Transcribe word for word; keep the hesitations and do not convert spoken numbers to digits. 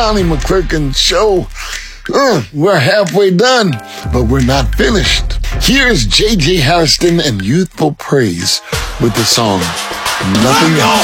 Donnie McClurkin Show. Uh, we're halfway done, but we're not finished. Here's J J Harrison and Youthful Praise with the song Nothing Else.